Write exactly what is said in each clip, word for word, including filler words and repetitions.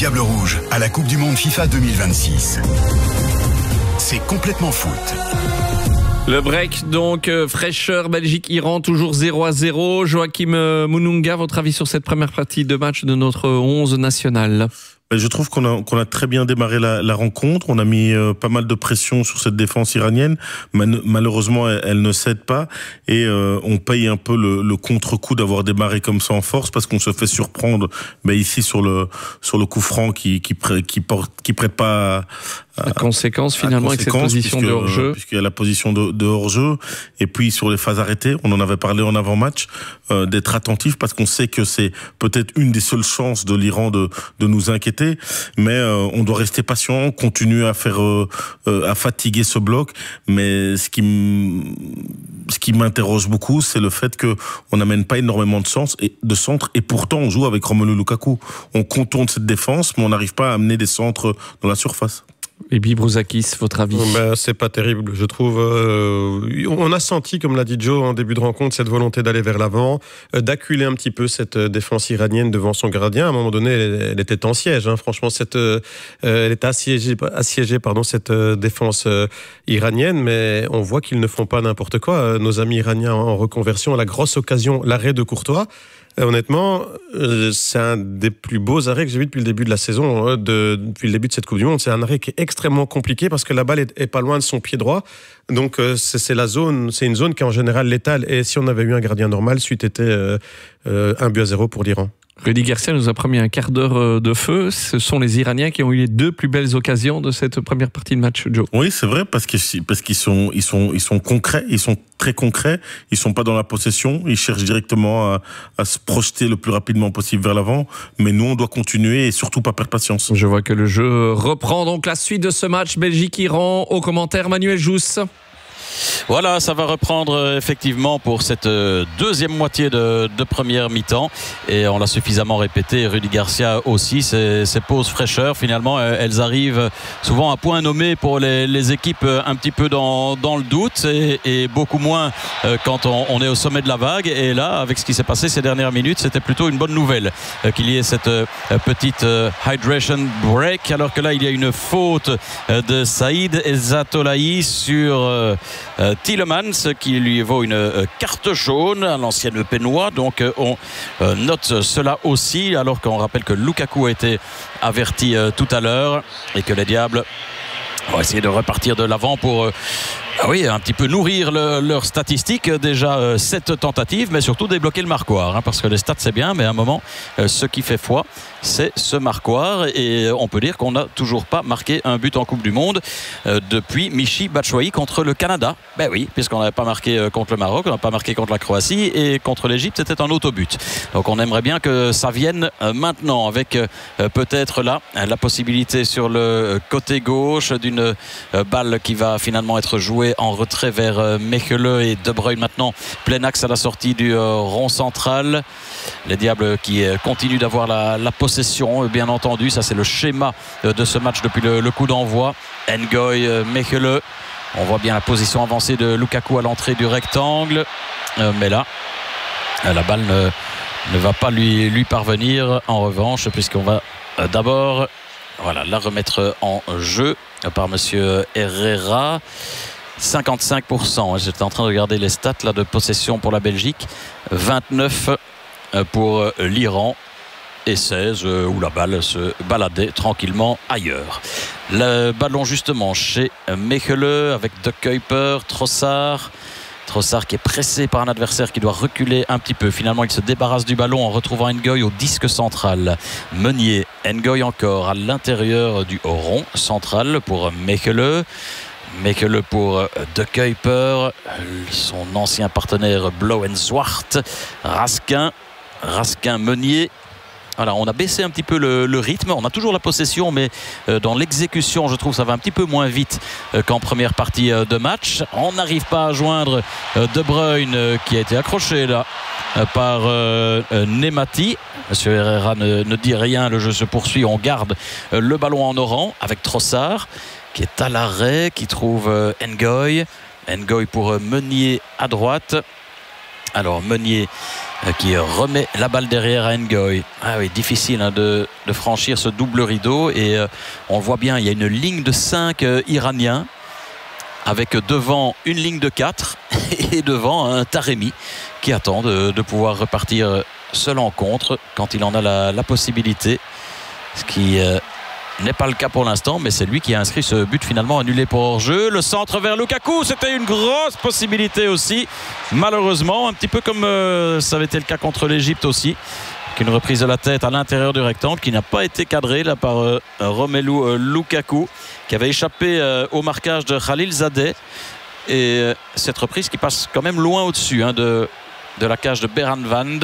Diables Rouges à la Coupe du Monde FIFA deux mille vingt-six. C'est complètement foot. Le break, donc, euh, fraîcheur, Belgique-Iran, toujours zéro à zéro. Joachim euh, Moununga, votre avis sur cette première partie de match de notre onze national? Je trouve qu'on a, qu'on a très bien démarré la, la rencontre. On a mis euh, pas mal de pression sur cette défense iranienne. Man- malheureusement, elle, elle ne cède pas. Et euh, on paye un peu le, le contre-coup d'avoir démarré comme ça en force, parce qu'on se fait surprendre mais ici sur le, sur le coup franc qui, qui, prête, qui, porte, qui prête pas à, La conséquence finalement avec cette position puisque, de hors-jeu. Puisqu'il y a la position de, de hors-jeu. Et puis sur les phases arrêtées, on en avait parlé en avant-match, euh, d'être attentif parce qu'on sait que c'est peut-être une des seules chances de l'Iran de, de nous inquiéter. Mais euh, on doit rester patient, continuer à faire, euh, euh, à fatiguer ce bloc. Mais ce qui, m... ce qui m'interroge beaucoup, c'est le fait que on n'amène pas énormément de sens et de centres. Et pourtant, on joue avec Romelu Lukaku. On contourne cette défense, mais on n'arrive pas à amener des centres dans la surface. Et Brouzakis, votre avis? Ben, c'est pas terrible, je trouve. Euh, on a senti, comme l'a dit Joe en début de rencontre, cette volonté d'aller vers l'avant, euh, d'acculer un petit peu cette défense iranienne devant son gardien. À un moment donné, elle, elle était en siège. Hein. Franchement, cette, euh, elle était assiégée, assiégée pardon, cette euh, défense euh, iranienne, mais on voit qu'ils ne font pas n'importe quoi. Euh, nos amis iraniens en reconversion, la grosse occasion, l'arrêt de Courtois. Et honnêtement, euh, c'est un des plus beaux arrêts que j'ai vu depuis le début de la saison, euh, de, depuis le début de cette Coupe du Monde. C'est un arrêt qui est extrêmement compliqué parce que la balle est, est pas loin de son pied droit. Donc euh, c'est, c'est la zone, c'est une zone qui est en général létale. Et si on avait eu un gardien normal, suite était euh, euh, un but à zéro pour l'Iran. Rudy Garcia nous a promis un quart d'heure de feu. Ce sont les Iraniens qui ont eu les deux plus belles occasions de cette première partie de match, Joe. Oui, c'est vrai, parce que parce qu'ils sont ils sont ils sont concrets, ils sont très concrets. Ils sont pas dans la possession. Ils cherchent directement à, à se projeter le plus rapidement possible vers l'avant. Mais nous, on doit continuer et surtout pas perdre patience. Je vois que le jeu reprend donc la suite de ce match Belgique-Iran. Au commentaire, Manuel Jousse. Voilà, ça va reprendre effectivement pour cette deuxième moitié de, de première mi-temps et on l'a suffisamment répété, Rudy Garcia aussi, ces, ces pauses fraîcheurs finalement elles arrivent souvent à point nommé pour les, les équipes un petit peu dans, dans le doute et, et beaucoup moins quand on, on est au sommet de la vague. Et là, avec ce qui s'est passé ces dernières minutes, c'était plutôt une bonne nouvelle qu'il y ait cette petite hydration break, alors que là il y a une faute de Saïd Ezzatolahi sur euh, Tielemans qui lui vaut une euh, carte jaune à l'ancienne Pénois. Donc euh, on euh, note cela aussi, alors qu'on rappelle que Lukaku a été averti euh, tout à l'heure et que les Diables vont essayer de repartir de l'avant pour euh, ah oui, un petit peu nourrir le, leurs statistiques. Déjà euh, sept tentatives, mais surtout débloquer le marquoir, hein, parce que les stats c'est bien, mais à un moment euh, ce qui fait foi c'est ce marquoir, et on peut dire qu'on n'a toujours pas marqué un but en Coupe du Monde euh, depuis Michy Batshuayi contre le Canada. Ben oui, puisqu'on n'avait pas marqué euh, contre le Maroc, on n'a pas marqué contre la Croatie, et contre l'Égypte c'était un autobut. Donc on aimerait bien que ça vienne euh, maintenant, avec euh, peut-être là la possibilité sur le côté gauche d'une euh, balle qui va finalement être jouée en retrait vers euh, Mechelen, et De Bruyne maintenant plein axe à la sortie du euh, rond central. Les Diables qui euh, continuent d'avoir la, la possession, bien entendu, ça c'est le schéma euh, de ce match depuis le, le coup d'envoi. Ngoy, euh, Mechelen, on voit bien la position avancée de Lukaku à l'entrée du rectangle, euh, mais là euh, la balle ne, ne va pas lui, lui parvenir en revanche, puisqu'on va euh, d'abord voilà, la remettre en jeu par monsieur Herrera. cinquante-cinq pour cent, j'étais en train de regarder les stats là, de possession pour la Belgique, vingt-neuf pour l'Iran et seize où la balle se baladait tranquillement ailleurs. Le ballon justement chez Mechelen avec De Kuyper, Trossard. Trossard qui est pressé par un adversaire qui doit reculer un petit peu. Finalement, il se débarrasse du ballon en retrouvant Ngoy au disque central. Meunier, Ngoy encore à l'intérieur du rond central pour Mechelen. Mechelen pour De Kuyper, son ancien partenaire Blauenzwart, Raskin, Raskin Meunier. Voilà, on a baissé un petit peu le, le rythme, on a toujours la possession, mais euh, dans l'exécution je trouve ça va un petit peu moins vite euh, qu'en première partie euh, de match. On n'arrive pas à joindre euh, De Bruyne euh, qui a été accroché là euh, par euh, euh, Nemati. Monsieur Herrera ne, ne dit rien, le jeu se poursuit, on garde euh, le ballon en orant avec Trossard qui est à l'arrêt, qui trouve euh, Ngoy. Ngoy pour euh, Meunier à droite. Alors Meunier euh, qui remet la balle derrière à Ngoy. Ah oui, difficile hein, de, de franchir ce double rideau. Et euh, on voit bien, il y a une ligne de cinq euh, Iraniens, avec devant une ligne de quatre et devant un Taremi qui attend de, de pouvoir repartir seul en contre quand il en a la, la possibilité. Ce qui euh, n'est pas le cas pour l'instant, mais c'est lui qui a inscrit ce but finalement annulé pour hors-jeu. Le centre vers Lukaku, c'était une grosse possibilité aussi. Malheureusement, un petit peu comme euh, ça avait été le cas contre l'Égypte aussi. Une reprise de la tête à l'intérieur du rectangle qui n'a pas été cadrée là par euh, Romelu euh, Lukaku, qui avait échappé euh, au marquage de Khalilzadeh. Et euh, cette reprise qui passe quand même loin au-dessus hein, de, de la cage de Beranvand.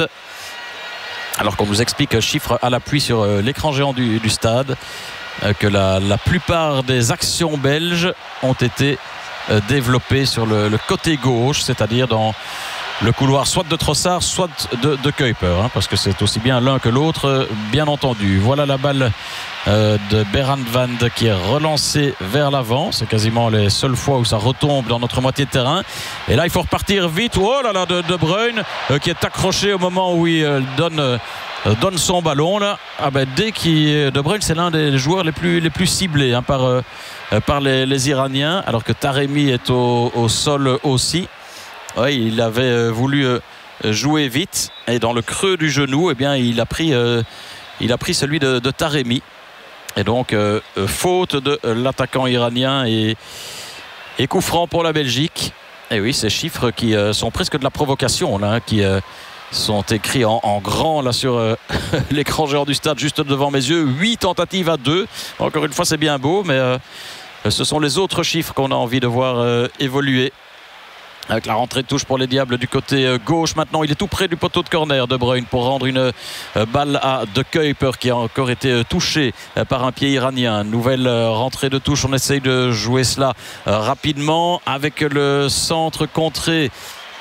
Alors qu'on nous explique, chiffre à l'appui sur euh, l'écran géant du, du stade, euh, que la, la plupart des actions belges ont été euh, développées sur le, le côté gauche, c'est-à-dire dans le couloir soit de Trossard, soit de, de Kuiper, hein, parce que c'est aussi bien l'un que l'autre, bien entendu. Voilà la balle euh, de Beranvand qui est relancée vers l'avant. C'est quasiment les seules fois où ça retombe dans notre moitié de terrain. Et là, il faut repartir vite. Oh là là, de, de Bruyne euh, qui est accroché au moment où il euh, donne... Euh, donne son ballon là. Ah ben, dès qu'il De Bruyne, c'est l'un des joueurs les plus, les plus ciblés hein, par, euh, par les, les Iraniens, alors que Taremi est au, au sol aussi. Oui, il avait voulu jouer vite et dans le creux du genou, eh bien, il a pris, euh, il a pris celui de, de Taremi. Et donc, euh, faute de l'attaquant iranien et, et coup franc pour la Belgique. Et oui, ces chiffres qui euh, sont presque de la provocation, là, hein, qui euh, sont écrits en, en grand là sur euh, l'écran géant du stade juste devant mes yeux. huit tentatives à deux. Encore une fois, c'est bien beau, mais euh, ce sont les autres chiffres qu'on a envie de voir euh, évoluer. Avec la rentrée de touche pour les Diables du côté gauche. Maintenant, il est tout près du poteau de corner, De Bruyne, pour rendre une balle à De Kuiper qui a encore été touché par un pied iranien. Nouvelle rentrée de touche. On essaye de jouer cela rapidement avec le centre contré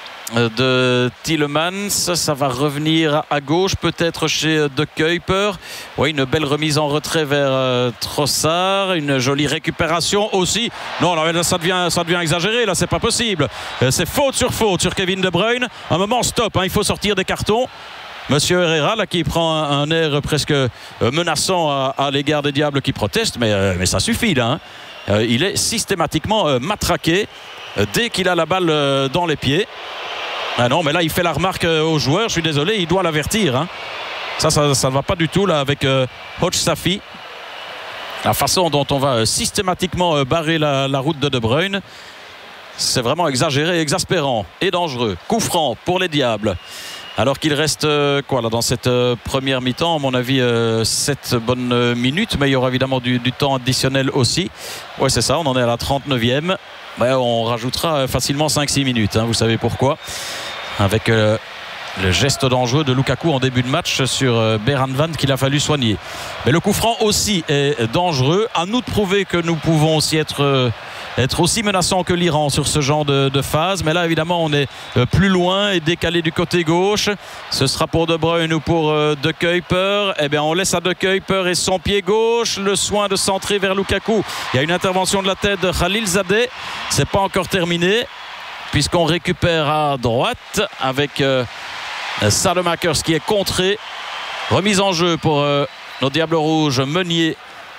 de Tielemans. Ça va revenir à gauche, peut-être chez De Kuiper. Oui, une belle remise en retrait vers euh, Trossard. Une jolie récupération aussi. Non, là, ça devient, ça devient exagéré. Là, c'est pas possible. Euh, c'est faute sur faute sur Kevin De Bruyne. Un moment, stop. Hein, il faut sortir des cartons. Monsieur Herrera, là, qui prend un, un air presque euh, menaçant à, à l'égard des Diables qui protestent. Mais, euh, mais ça suffit, là. Hein. Euh, il est systématiquement euh, matraqué euh, dès qu'il a la balle euh, dans les pieds. Ah non, mais là, il fait la remarque aux joueurs. Je suis désolé, il doit l'avertir. Hein. Ça, ça ne va pas du tout là avec euh, Hodge Safi. La façon dont on va systématiquement euh, barrer la, la route de De Bruyne, c'est vraiment exagéré, exaspérant et dangereux. Coup franc pour les Diables. Alors qu'il reste euh, quoi là dans cette euh, première mi-temps, à mon avis, euh, sept bonnes euh, minutes. Mais il y aura évidemment du, du temps additionnel aussi. Ouais, c'est ça, on en est à la trente-neuvième. Ouais, on rajoutera facilement cinq six minutes, hein, vous savez pourquoi. Avec euh, le geste dangereux de Lukaku en début de match sur euh, Beranvand qu'il a fallu soigner. Mais le coup franc aussi est dangereux. À nous de prouver que nous pouvons aussi être, euh, être aussi menaçants que l'Iran sur ce genre de, de phase. Mais là, évidemment, on est euh, plus loin et décalé du côté gauche. Ce sera pour De Bruyne ou pour euh, De Kuiper. Eh bien, on laisse à De Kuiper et son pied gauche le soin de centrer vers Lukaku. Il y a une intervention de la tête de Khalilzadeh. C'est pas encore terminé, puisqu'on récupère à droite avec euh, Saelemaekers qui est contré. Remise en jeu pour euh, nos Diables Rouges. Meunier.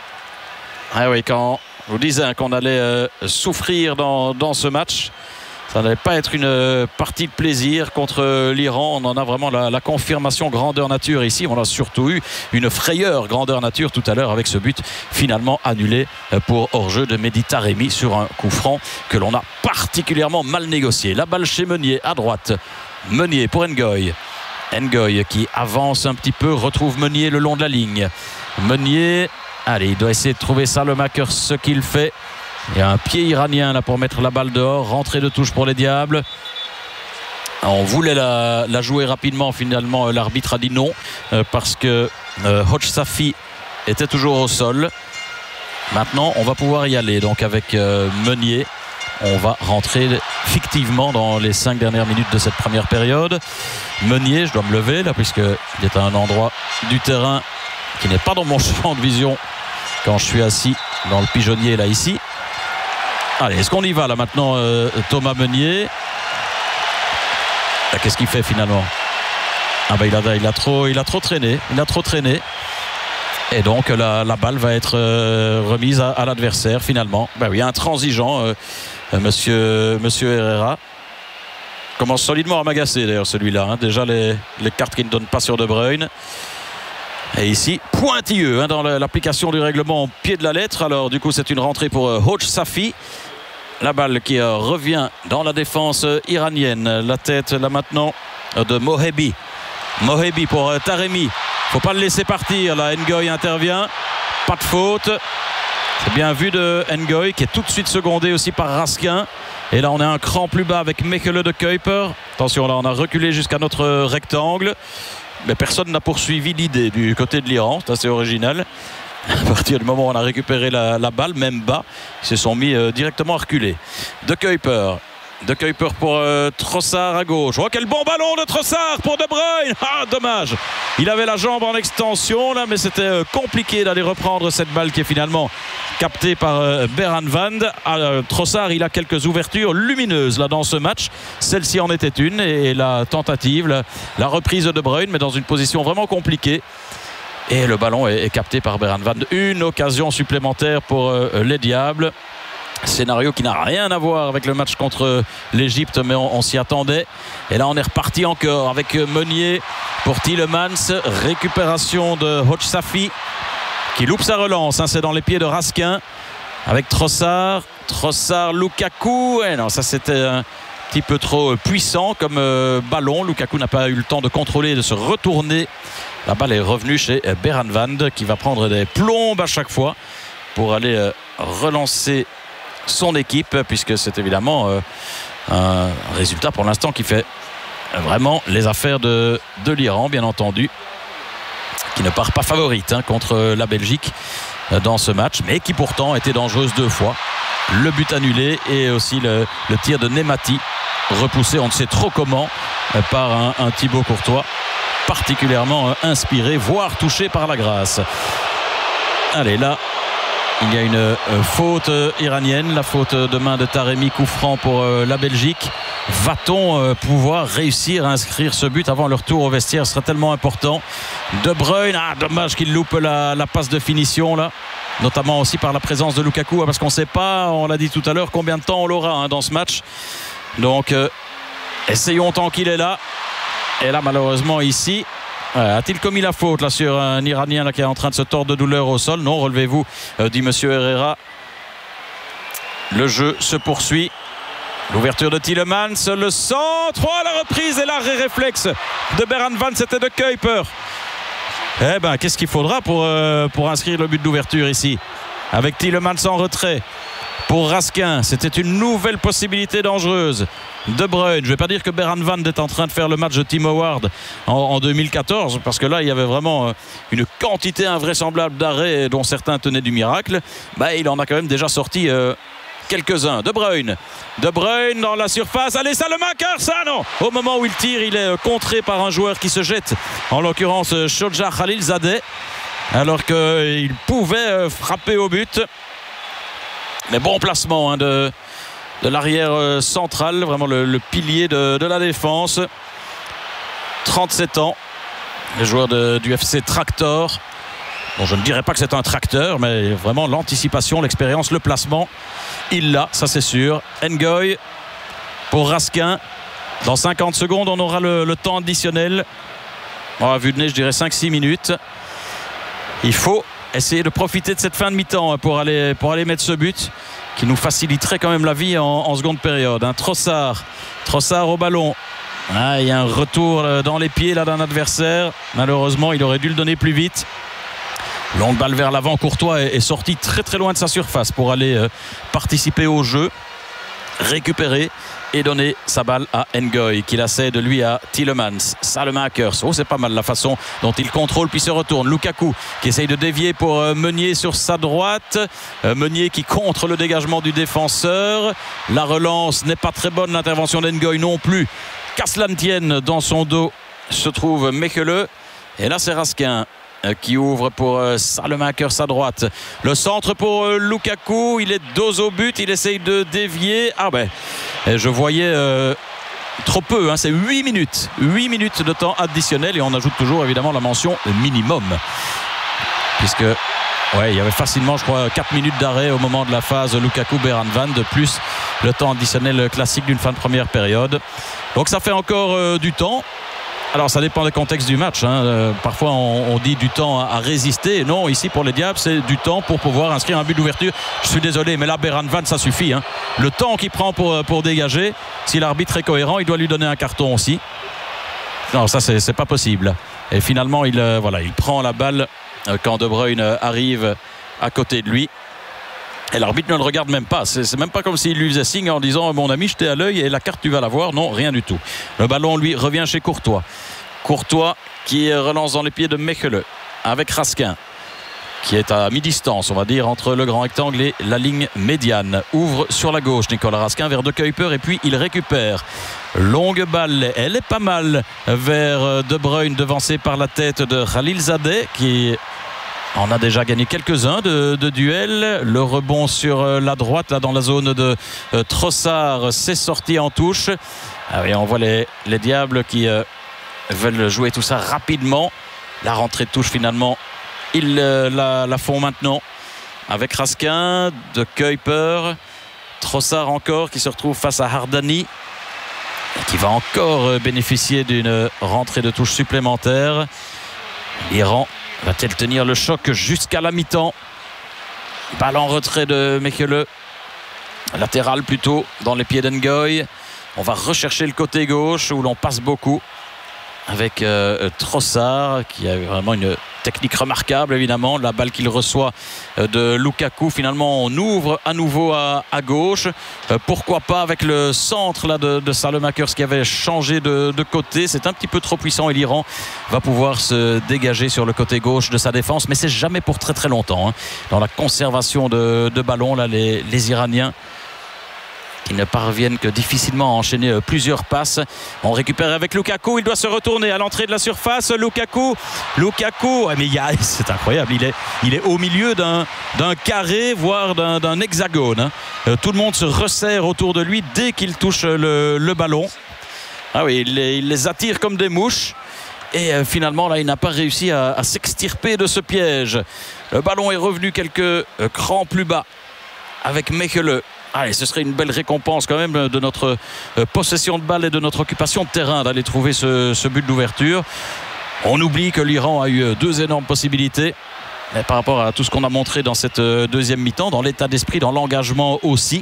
Ah oui, quand je vous disais qu'on allait euh, souffrir dans, dans ce match, ça n'allait pas être une euh, partie de plaisir contre l'Iran. On en a vraiment la, la confirmation grandeur nature ici. On a surtout eu une frayeur grandeur nature tout à l'heure avec ce but finalement annulé pour hors-jeu de Mehdi Taremi sur un coup franc que l'on a particulièrement mal négocié. La balle chez Meunier à droite. Meunier pour Ngoy. Ngoy qui avance un petit peu, retrouve Meunier le long de la ligne. Meunier, allez, il doit essayer de trouver Saelemaekers, ce qu'il fait. Il y a un pied iranien là pour mettre la balle dehors. Rentrée de touche pour les Diables. On voulait la, la jouer rapidement. Finalement, l'arbitre a dit non euh, parce que euh, Hodge Safi était toujours au sol. Maintenant, on va pouvoir y aller. Donc avec euh, Meunier, on va rentrer fictivement dans les cinq dernières minutes de cette première période. Meunier, je dois me lever là puisqu'il est à un endroit du terrain qui n'est pas dans mon champ de vision quand je suis assis dans le pigeonnier là ici. Allez, est-ce qu'on y va là maintenant, euh, Thomas Meunier? Qu'est-ce qu'il fait finalement? Ah ben il a, il a trop, il a trop traîné, il a trop traîné. Et donc la, la balle va être euh, remise à, à l'adversaire finalement. Ben oui, intransigeant, euh, monsieur, monsieur Herrera. Commence solidement à m'agacer d'ailleurs celui-là. Hein. Déjà les, les cartes qui ne donnent pas sur De Bruyne. Et ici, pointilleux hein, dans l'application du règlement au pied de la lettre. Alors du coup c'est une rentrée pour euh, Hoch Safi. La balle qui euh, revient dans la défense euh, iranienne. La tête là maintenant euh, de Mohebi. Mohebi pour euh, Taremi. Faut pas le laisser partir. Là, Ngoy intervient. Pas de faute. C'est bien vu de Ngoy qui est tout de suite secondé aussi par Raskin. Et là, on est un cran plus bas avec Mechele de Kuiper. Attention, là, on a reculé jusqu'à notre rectangle. Mais personne n'a poursuivi l'idée du côté de l'Iran. C'est assez original. À partir du moment où on a récupéré la, la balle, même bas, ils se sont mis euh, directement à reculer. De Kuiper. De Kuiper pour euh, Trossard à gauche. Oh, quel bon ballon de Trossard pour De Bruyne. Ah, dommage. Il avait la jambe en extension là, mais c'était euh, compliqué d'aller reprendre cette balle qui est finalement captée par euh, Beran Van. Ah, euh, Trossard, il a quelques ouvertures lumineuses là dans ce match. Celle-ci en était une et la tentative, la, la reprise de De Bruyne, mais dans une position vraiment compliquée. Et le ballon est, est capté par Beran Van. Une occasion supplémentaire pour euh, les Diables. Scénario qui n'a rien à voir avec le match contre l'Égypte, mais on, on s'y attendait. Et là on est reparti encore avec Meunier pour Tielemans. Récupération de Hoch Safi qui loupe sa relance, hein, c'est dans les pieds de Raskin avec Trossard. Trossard, Lukaku. Et non, ça c'était un petit peu trop puissant comme euh, ballon. Lukaku n'a pas eu le temps de contrôler et de se retourner. La balle est revenue chez Beran Van qui va prendre des plombes à chaque fois pour aller euh, relancer son équipe, puisque c'est évidemment euh, un résultat pour l'instant qui fait vraiment les affaires de, de l'Iran, bien entendu, qui ne part pas favorite hein, contre la Belgique euh, dans ce match, mais qui pourtant était dangereuse deux fois. Le but annulé et aussi le, le tir de Nemati repoussé on ne sait trop comment euh, par un, un Thibaut Courtois particulièrement euh, inspiré, voire touché par la grâce. Allez, là il y a une euh, faute euh, iranienne, la faute de main de Taremi, coup franc pour euh, la Belgique. Va-t-on euh, pouvoir réussir à inscrire ce but avant le retour au vestiaire? Ce serait tellement important. De Bruyne, ah, dommage qu'il loupe la, la passe de finition là, notamment aussi par la présence de Lukaku, parce qu'on ne sait pas, on l'a dit tout à l'heure, combien de temps on l'aura hein, dans ce match. Donc euh, essayons tant qu'il est là. Et là malheureusement ici, ouais, a-t-il commis la faute là sur un Iranien là, qui est en train de se tordre de douleur au sol? Non, relevez-vous, euh, dit monsieur Herrera. Le jeu se poursuit. L'ouverture de Tielemans, le centre, oh, la reprise et l'arrêt réflexe de Beran Van, c'était de Kuiper. Eh ben, qu'est-ce qu'il faudra pour, euh, pour inscrire le but d'ouverture ici? Avec Tielemans en retrait. Pour Raskin, c'était une nouvelle possibilité dangereuse. De Bruyne, je ne vais pas dire que Beran Van est en train de faire le match de Tim Howard en, en deux mille quatorze, parce que là il y avait vraiment une quantité invraisemblable d'arrêts dont certains tenaient du miracle. Bah, il en a quand même déjà sorti euh, quelques-uns. De Bruyne, De Bruyne dans la surface. Allez, Salemaker, ça non. Au moment où il tire, il est contré par un joueur qui se jette, en l'occurrence Shodja Khalilzadeh, alors qu'il pouvait frapper au but. Mais bon placement hein, de, de l'arrière euh, central, vraiment le, le pilier de, de la défense. trente-sept ans, le joueur de, du F C Tractor. Bon, je ne dirais pas que c'est un tracteur, mais vraiment l'anticipation, l'expérience, le placement, il l'a, ça c'est sûr. Ngoy pour Raskin. Dans cinquante secondes, on aura le, le temps additionnel. Bon, à vue de nez, je dirais cinq six minutes. Il faut essayer de profiter de cette fin de mi-temps pour aller, pour aller mettre ce but qui nous faciliterait quand même la vie en, en seconde période. Un Trossard, Trossard au ballon. Ah, il y a un retour dans les pieds là d'un adversaire. Malheureusement, il aurait dû le donner plus vite. Longue balle vers l'avant. Courtois est, est sorti très très loin de sa surface pour aller euh, participer au jeu, récupérer et donner sa balle à Ngoy qui la cède lui à Tielemans. Salemaker, oh, c'est pas mal la façon dont il contrôle puis se retourne. Lukaku qui essaye de dévier pour euh, Meunier sur sa droite. euh, Meunier qui contre le dégagement du défenseur. La relance n'est pas très bonne, l'intervention d'Ngoy non plus. Qu'à cela ne tienne, dans son dos se trouve Mechele. Et là c'est Raskin qui ouvre pour euh, Salemaker sa droite. Le centre pour euh, Lukaku, il est dos au but, il essaye de dévier. Ah ben, et je voyais euh, trop peu, hein, c'est huit minutes. huit minutes de temps additionnel et on ajoute toujours évidemment la mention minimum. Puisque ouais, il y avait facilement, je crois, quatre minutes d'arrêt au moment de la phase Lukaku-Beran-Van, de plus le temps additionnel classique d'une fin de première période. Donc ça fait encore euh, du temps. Alors ça dépend des contextes du match, hein. euh, parfois on, on dit du temps à, à résister. Non, ici pour les Diables c'est du temps pour pouvoir inscrire un but d'ouverture. Je suis désolé mais là Beran-Van ça suffit, hein. Le temps qu'il prend pour, pour dégager, si l'arbitre est cohérent il doit lui donner un carton aussi. Non, ça c'est, c'est pas possible. Et finalement il, euh, voilà, il prend la balle euh, quand De Bruyne arrive à côté de lui. Et l'arbitre ne le regarde même pas. C'est, c'est même pas comme s'il lui faisait signe en disant mon ami je t'ai à l'œil et la carte tu vas la voir. Non, rien du tout. Le ballon lui revient chez Courtois. Courtois qui relance dans les pieds de Mechelen avec Raskin qui est à mi-distance on va dire entre le grand rectangle et la ligne médiane. Ouvre sur la gauche Nicolas Raskin vers De Kuyper et puis il récupère. Longue balle, elle est pas mal vers De Bruyne devancé par la tête de Khalilzadeh qui on a déjà gagné quelques-uns de, de duels. Le rebond sur la droite, là dans la zone de euh, Trossard, c'est sorti en touche. Ah oui, on voit les, les Diables qui euh, veulent jouer tout ça rapidement. La rentrée de touche finalement, ils euh, la, la font maintenant avec Raskin, De Kuyper, Trossard encore qui se retrouve face à Hardani et qui va encore euh, bénéficier d'une rentrée de touche supplémentaire. L'Iran va-t-elle tenir le choc jusqu'à la mi-temps? Balle en retrait de Mechelen. Latéral plutôt dans les pieds d'Ngoy. On va rechercher le côté gauche où l'on passe beaucoup avec euh, Trossard qui a vraiment une technique remarquable évidemment. La balle qu'il reçoit euh, de Lukaku, finalement on ouvre à nouveau à, à gauche. Euh, pourquoi pas avec le centre là, de, de Salemakers qui avait changé de, de côté. C'est un petit peu trop puissant et l'Iran va pouvoir se dégager sur le côté gauche de sa défense. Mais c'est jamais pour très très longtemps, hein. Dans la conservation de, de ballon, là, les, les Iraniens qui ne parviennent que difficilement à enchaîner plusieurs passes. On récupère avec Lukaku, il doit se retourner à l'entrée de la surface. Lukaku, Lukaku, mais il y a, c'est incroyable, il est, il est au milieu d'un, d'un carré, voire d'un, d'un hexagone, hein. Tout le monde se resserre autour de lui dès qu'il touche le, le ballon. Ah oui, il les, il les attire comme des mouches. Et euh, finalement, là, il n'a pas réussi à, à s'extirper de ce piège. Le ballon est revenu quelques euh, crans plus bas avec Mechelen. Allez, ce serait une belle récompense quand même de notre possession de balle et de notre occupation de terrain d'aller trouver ce, ce but d'ouverture. On oublie que l'Iran a eu deux énormes possibilités. Mais par rapport à tout ce qu'on a montré dans cette deuxième mi-temps, dans l'état d'esprit, dans l'engagement aussi.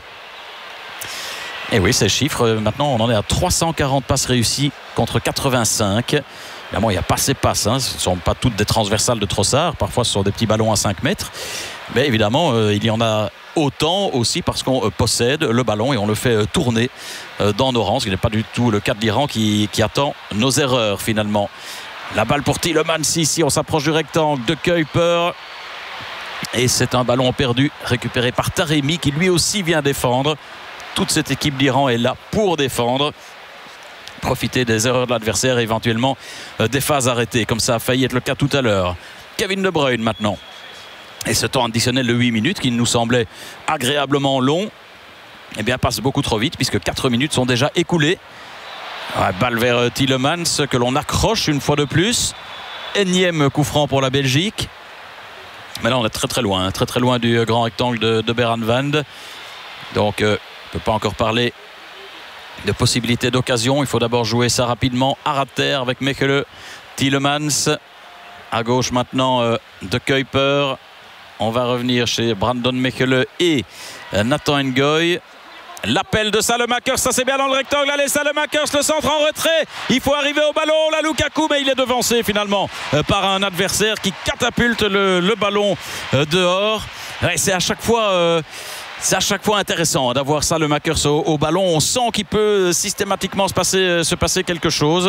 Et oui, ces chiffres, maintenant on en est à trois cent quarante passes réussies contre quatre-vingt-cinq. Évidemment, il n'y a pas ces passes, hein. Ce ne sont pas toutes des transversales de Trossard. Parfois, ce sont des petits ballons à cinq mètres. Mais évidemment, euh, il y en a autant aussi parce qu'on euh, possède le ballon et on le fait euh, tourner euh, dans nos rangs. Ce qui n'est pas du tout le cas de l'Iran qui, qui attend nos erreurs finalement. La balle pour Tielemans ici. On s'approche du rectangle de Kuyper. Et c'est un ballon perdu récupéré par Taremi qui lui aussi vient défendre. Toute cette équipe d'Iran est là pour défendre. Profiter des erreurs de l'adversaire et éventuellement euh, des phases arrêtées comme ça a failli être le cas tout à l'heure. Kevin De Bruyne maintenant et ce temps additionnel de huit minutes qui nous semblait agréablement long, eh bien passe beaucoup trop vite puisque quatre minutes sont déjà écoulées. Ouais, balle vers euh, Tielemans que l'on accroche une fois de plus. Énième coup franc pour la Belgique, mais là on est très très loin, hein, très très loin du euh, grand rectangle de, de Beran-Van. Donc euh, on ne peut pas encore parler de possibilités d'occasion. Il faut d'abord jouer ça rapidement à ras de terre avec Mechelen. Tielemans à gauche maintenant euh, De Kuyper. On va revenir chez Brandon Mechelen et euh, Nathan Ngoy. L'appel de Salemakers, ça c'est bien dans le rectangle. Allez, Salemakers, le centre en retrait. Il faut arriver au ballon, là Lukaku, mais il est devancé finalement euh, par un adversaire qui catapulte le, le ballon euh, dehors. Ouais, c'est à chaque fois euh, C'est à chaque fois intéressant d'avoir Salemakers au, au ballon. On sent qu'il peut systématiquement se passer, se passer quelque chose.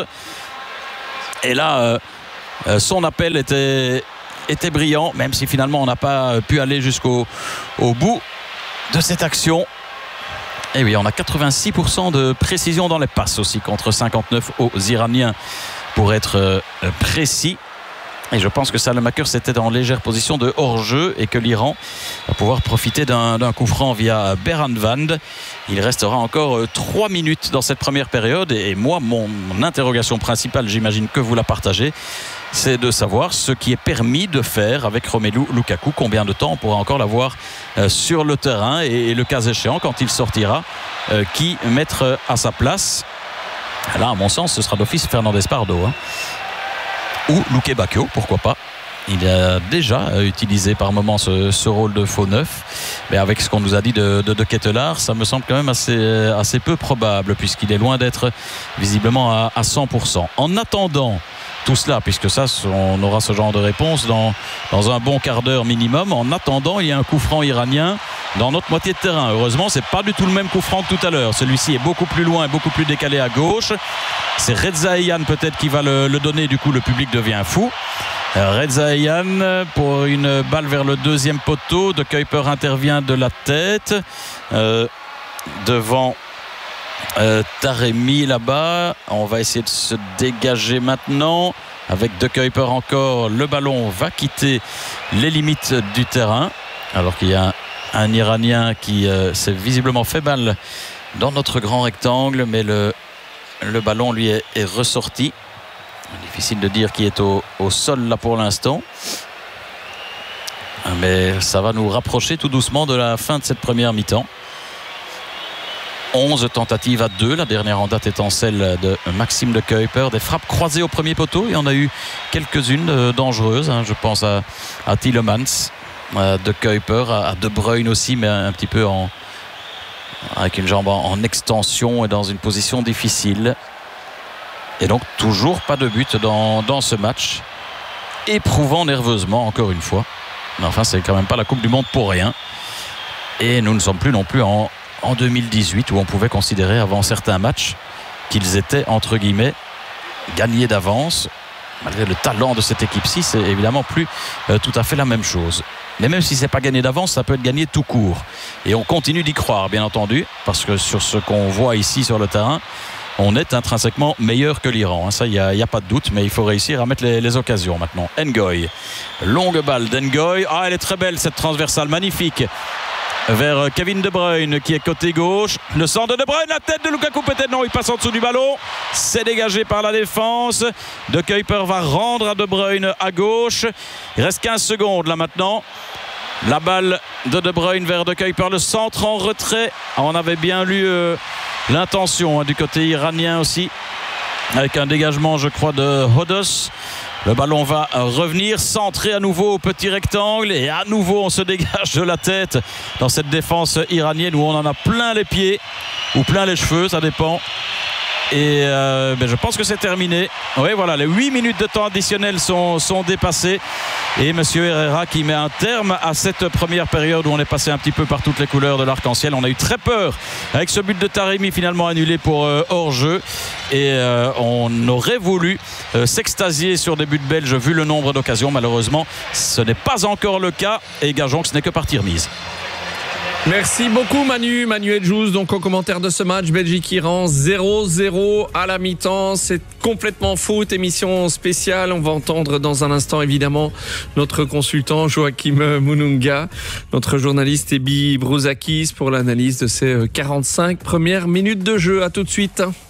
Et là, euh, son appel était, était brillant, même si finalement on n'a pas pu aller jusqu'au au bout de cette action. Et oui, on a quatre-vingt-six pour cent de précision dans les passes aussi, contre cinquante-neuf aux Iraniens pour être précis. Et je pense que Salamaker était en légère position de hors-jeu et que l'Iran va pouvoir profiter d'un, d'un coup franc via Beranvand. Il restera encore trois minutes dans cette première période. Et moi, mon, mon interrogation principale, j'imagine que vous la partagez, c'est de savoir ce qui est permis de faire avec Romelu Lukaku. Combien de temps on pourra encore l'avoir euh, sur le terrain et, et le cas échéant, quand il sortira, euh, qui mettre à sa place. Là, à mon sens, ce sera d'office Fernandez Pardo. Hein. Ou Luke Bacchio, pourquoi pas. Il a déjà utilisé par moment ce, ce rôle de faux neuf. Mais avec ce qu'on nous a dit de, de, de Ketelaar, ça me semble quand même assez, assez peu probable, puisqu'il est loin d'être visiblement à, à cent pour cent. En attendant tout cela, puisque ça, on aura ce genre de réponse dans, dans un bon quart d'heure minimum. En attendant, il y a un coup franc iranien dans notre moitié de terrain. Heureusement, c'est pas du tout le même coup franc que tout à l'heure. Celui-ci est beaucoup plus loin et beaucoup plus décalé à gauche. C'est Reza Eyane peut-être qui va le, le donner. Du coup, le public devient fou. Reza Eyane pour une balle vers le deuxième poteau. De Kuiper intervient de la tête euh, devant Euh, Taremi là-bas. On va essayer de se dégager maintenant avec De Kuiper encore. Le ballon va quitter les limites du terrain alors qu'il y a un, un Iranien qui euh, s'est visiblement fait mal dans notre grand rectangle, mais le, le ballon lui est, est ressorti. Difficile de dire qui est au, au sol là pour l'instant, mais ça va nous rapprocher tout doucement de la fin de cette première mi-temps. onze tentatives à deux, la dernière en date étant celle de Maxime De Kuiper. Des frappes croisées au premier poteau, il y en a eu quelques-unes dangereuses, hein. Je pense à, à Tielemans, à De Kuiper, à, à De Bruyne aussi, mais un, un petit peu en, avec une jambe en, en extension et dans une position difficile. Et donc toujours pas de but dans, dans ce match, éprouvant nerveusement encore une fois. Mais enfin, c'est quand même pas la Coupe du Monde pour rien. Et nous ne sommes plus non plus en en deux mille dix-huit, où on pouvait considérer avant certains matchs qu'ils étaient entre guillemets gagnés d'avance. Malgré le talent de cette équipe-ci, c'est évidemment plus euh, tout à fait la même chose. Mais même si c'est pas gagné d'avance, ça peut être gagné tout court. Et on continue d'y croire, bien entendu, parce que sur ce qu'on voit ici sur le terrain, on est intrinsèquement meilleur que l'Iran. Ça, il n'y a, a pas de doute, mais il faut réussir à mettre les, les occasions maintenant. Ngoy, longue balle d'Ngoy. Ah, elle est très belle cette transversale, magnifique. Vers Kevin De Bruyne qui est côté gauche. Le centre de De Bruyne, la tête de Lukaku peut-être. Non, il passe en dessous du ballon. C'est dégagé par la défense. De Kuiper va rendre à De Bruyne à gauche. Il reste quinze secondes là maintenant. La balle de De Bruyne vers De Kuiper. Le centre en retrait. On avait bien lu euh, l'intention hein, du côté iranien aussi. Avec un dégagement, je crois, de Hodos. Le ballon va revenir, centrer à nouveau au petit rectangle et à nouveau on se dégage de la tête dans cette défense iranienne où on en a plein les pieds ou plein les cheveux, ça dépend. Et euh, ben je pense que c'est terminé. Oui, voilà, les huit minutes de temps additionnel sont, sont dépassées. Et M. Herrera qui met un terme à cette première période où on est passé un petit peu par toutes les couleurs de l'arc-en-ciel. On a eu très peur avec ce but de Taremi finalement annulé pour euh, hors-jeu. Et euh, on aurait voulu euh, s'extasier sur des buts belges vu le nombre d'occasions. Malheureusement, ce n'est pas encore le cas. Et gageons que ce n'est que partie remise. Merci beaucoup Manu, Manuel Jouze, donc au commentaire de ce match, Belgique-Iran zéro zéro à la mi-temps, c'est complètement foot, émission spéciale, on va entendre dans un instant évidemment notre consultant Joachim Mununga, notre journaliste Ebi Brouzakis pour l'analyse de ces quarante-cinq premières minutes de jeu. À tout de suite.